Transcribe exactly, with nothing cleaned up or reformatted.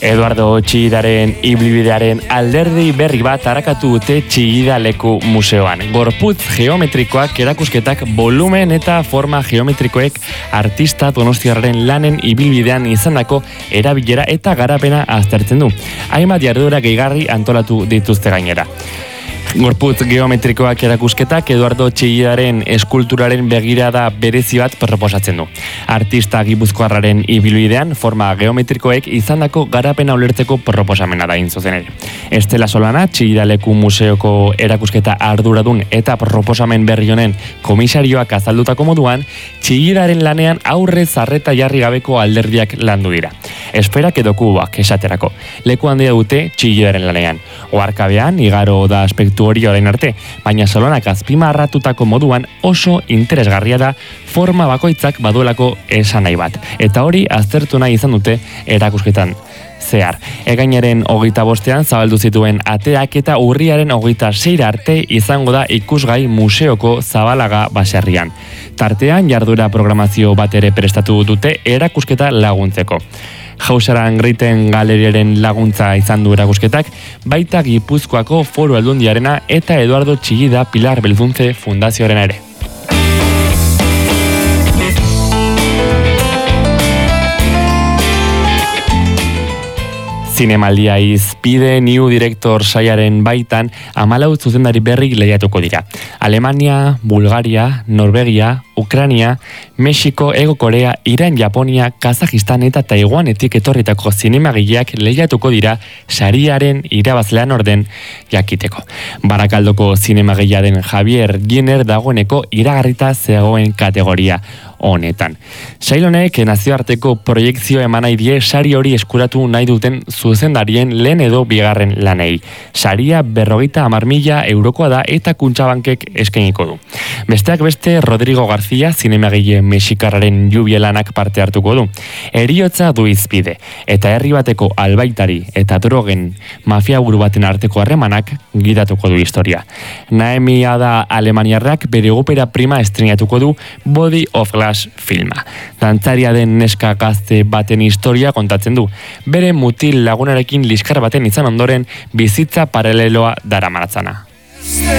Eduardo Txillidaren ibilbidearen alderdi berri bat arakatu dute Txillida Leku Museoan. Gorputz geometrikoak erakusketak volumen eta forma geometrikoek artista donostiarraren lanen ibilbidean izandako erabilera eta garapena aztertzen du. Hainbat jarduera gehigarri antolatu dituzte gainera. Gorputz geometrikoak erakusketak Eduardo Txillidaren eskulturaren begirada berezi bat proposatzen du. Artista gipuzkoarraren ibilbidean forma geometrikoek izandako garapena ulertzeko proposamena da zuzen ere. Estela Solana, Txillida Leku Museoko erakusketa arduradun eta proposamen berri honen komisarioak azaldutako moduan, Txillidaren lanean aurre zarreta jarri gabeko alderdiak landu dira. Esperak edo kubak esaterako. Leku handia dute Txillidaren lanean. Oarkabean, igaro da aspektu hori orain arte, baina Solonak azpimarratutako moduan oso interesgarria da forma bakoitzak baduelako esan nahi bat. Eta hori aztertu nahi izan dute erakusketan zehar. Egainaren hogeita bostean zabaldu zituen ateak eta urriaren hogeita seira arte izango da ikusgai museoko Zabalaga baserrian. Tartean jardura programazio bat ere prestatu dute erakusketa laguntzeko. Jausaran Griten galeriaren laguntza izan du erakusketak, baita Gipuzkoako Foru Aldundiarena eta Eduardo Txillida Pilar Belzuntze Fundazioaren ere. Zinemaldia Izpide New Director saiaren baitan hamalau zuzendari berri lehiatuko dira. Alemania, Bulgaria, Norvegia, Ukrania, Mexiko, Ego Korea, Iran, Japonia, Kazajistan eta Taiwanetik etorritako zinemagileak lehiatuko dira sariaren irabazlean orden jakiteko. Barakaldoko zinemagilea den Javier Giner dagoeneko iragarrita zegoen kategoria honetan. Sail honek nazioarteko proiekzio eman nahi die sari hori eskuratu nahi duten zuzendarien lehen edo bigarren lanei. Saria berrogeita hamar mila eurokoa da eta Kutxabankek eskainiko du. Besteak beste Rodrigo García zinemagile mexikarraren jubielanak parte hartuko du. Heriotza du Izpide eta herri bateko albaitari eta drogen mafiaburu baten arteko harremanak gidatuko du historia. Naemi Ada alemaniarrak bere opera prima estrenatuko du Body of Glass filma. Dantzaria den neska gazte baten historia kontatzen du. Bere mutil lagunarekin liskar baten izan ondoren bizitza paraleloa daramaratzana.